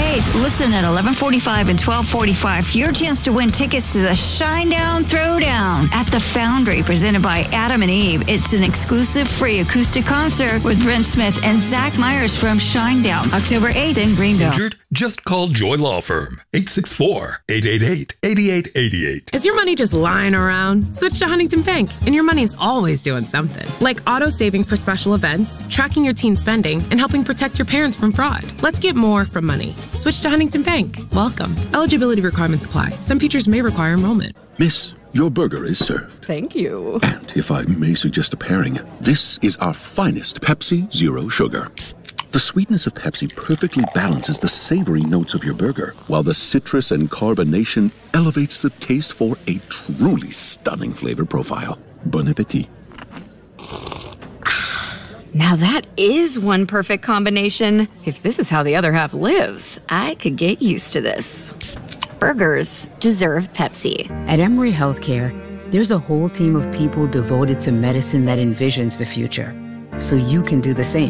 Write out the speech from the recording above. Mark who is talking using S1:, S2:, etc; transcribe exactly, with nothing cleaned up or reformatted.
S1: right. Listen at eleven forty-five and twelve forty-five for your chance to win tickets to the Shinedown Throwdown at the Foundry, presented by Adam and Eve. It's an exclusive free acoustic concert with Brent Smith and Zach Myers from Shinedown, October eighth in Greenville.
S2: Injured? Just call Joy Law Firm, eight six four, eight eight eight, eight eight eight eight.
S3: Is your money just lying around? Switch to Huntington Bank, and your money's always doing something. Like auto saving for special events, tracking your teen spending, and helping protect your parents from fraud. Let's get more from money. Switch to Huntington Bank. Welcome. Eligibility requirements apply. Some features may require enrollment.
S4: Miss, your burger is served.
S3: Thank you.
S4: And if I may suggest a pairing, this is our finest Pepsi Zero Sugar. The sweetness of Pepsi perfectly balances the savory notes of your burger, while the citrus and carbonation elevates the taste for a truly stunning flavor profile. Bon appetit.
S5: Now that is one perfect combination. If this is how the other half lives, I could get used to this. Burgers deserve Pepsi.
S6: At Emory Healthcare, there's a whole team of people devoted to medicine that envisions the future, so you can do the same.